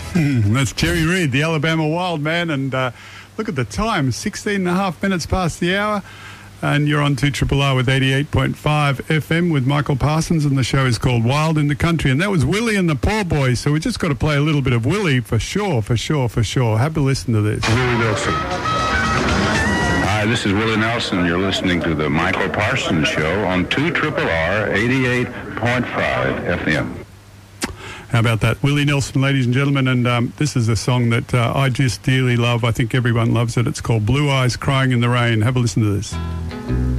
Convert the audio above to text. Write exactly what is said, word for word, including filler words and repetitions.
Mm, that's Jerry Reed, the Alabama Wild Man. And uh, look at the time, sixteen and a half minutes past the hour. And you're on two R R R with eighty-eight point five F M with Michael Parsons, and the show is called Wild in the Country. And that was Willie and the Poor Boys. So we just got to play a little bit of Willie for sure, for sure, for sure. Have a listen to this. Willie Nelson. Hi, this is Willie Nelson. You're listening to the Michael Parsons Show on two R R R eighty-eight point five F M. How about that? Willie Nelson, ladies and gentlemen, and um, this is a song that uh, I just dearly love. I think everyone loves it. It's called Blue Eyes Crying in the Rain. Have a listen to this.